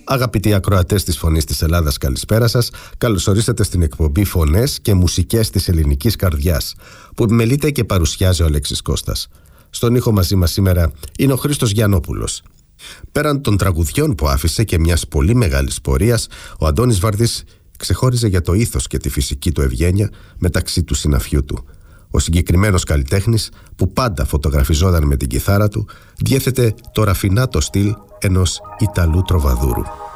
Αγαπητοί ακροατές της Φωνής της Ελλάδας, καλησπέρα σας. Καλώς ορίσατε στην εκπομπή Φωνές και Μουσικές της Ελληνικής Καρδιάς, που επιμελείται και παρουσιάζει ο Αλέξης Κώστας. Στον ήχο μαζί μας σήμερα είναι ο Χρήστος Γιαννόπουλος. Πέραν των τραγουδιών που άφησε και μιας πολύ μεγάλης πορείας, ο Αντώνης Βαρδής ξεχώριζε για το ήθος και τη φυσική του ευγένεια μεταξύ του συναφιού του. Ο συγκεκριμένος καλλιτέχνης, που πάντα φωτογραφιζόταν με την κιθάρα του, διέθετε το ραφινάτο στυλ ενός Ιταλού τροβαδούρου.